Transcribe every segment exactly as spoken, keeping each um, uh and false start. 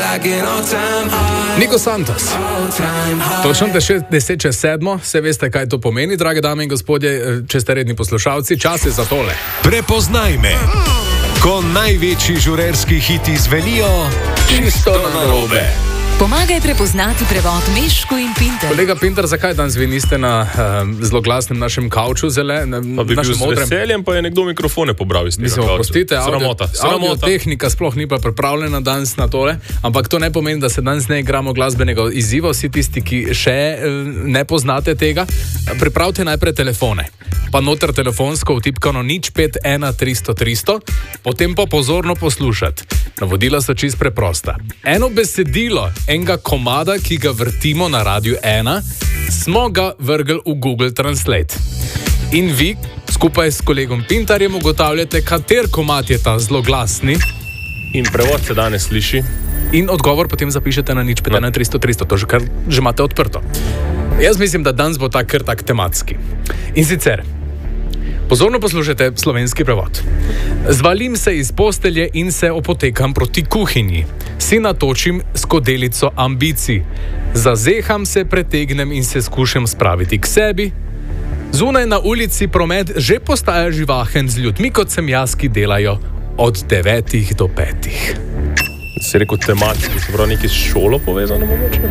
Niko Santos. Točno deset čez sedmo, se veste, kaj to pomeni, drage dame in gospodje, če ste redni poslušalci, čas je za tole. Prepoznaj me, ko največji žurerski hiti zvenijo čisto narobe. Pomagaj prepoznati prevod Meško in Pinter. Kolega Pinter, zakaj danes vi niste na uh, zloglasnem našem kavču zele? Na, pa bi bil z veseljem, pa je nekdo mikrofone pobral iz tega Mislim, kavču. Postite, Sramota. Audio, audio tehnika sploh ni pa pripravljena danes na tole, ampak to ne pomeni, da se danes ne igramo glasbenega izziva. Vsi tisti, ki še uh, ne poznate tega, pripravite najprej telefone. Pa noter telefonsko vtipkano nič pet ena tristo tristo, potem pa pozorno poslušati. Navodila so čist preprosta. Eno besedilo enega komada, ki ga vrtimo na Radiu ena, smo ga vrgli v Google Translate. In vi, skupaj s kolegom Pintarjem, ugotavljate, kater komad je ta zloglasni. In prevod se danes sliši. In odgovor potem zapišete na nič pet ena tristo tristo, to že, kar, že imate odprto. Jaz mislim, da danes bo tak kar tak tematski. In sicer, pozorno poslušajte slovenski prevod. Zvalim se iz postelje in se opotekam proti kuhinji. Si natočim skodelico ambicij. Zazeham se, pretegnem in se skušam spraviti k sebi. Zunaj na ulici promet že postaja živahen z ljudmi, kot sem jaz, ki delajo od devetih do petih. Si rekel tematski, se pravi nekaj s šolo povezano mogoče?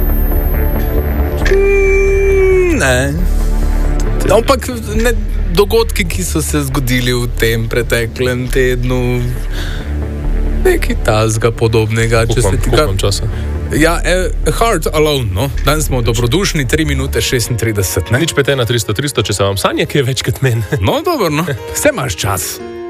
Mm, ne. Ampak ne, dogodki, ki so se zgodili v tem preteklem tednu, nekaj tazga podobnega. Koliko vam, koliko vam časa? Ja, eh, Heart Alone, no. Danes smo dobrodušni, tri minute šestintrideset, ne? Nič pet ena tristo tristo, če se vam sanje, ki je več kot meni. No, dobro, no. Vse imaš čas.